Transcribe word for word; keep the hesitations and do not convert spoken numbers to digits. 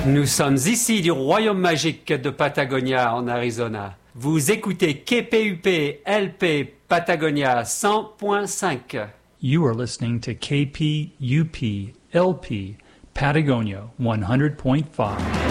Nous sommes ici du Royaume magique de Patagonia en Arizona. Vous écoutez K P U P L P Patagonia cent point cinq. You are listening to K P U P L P Patagonia one hundred point five.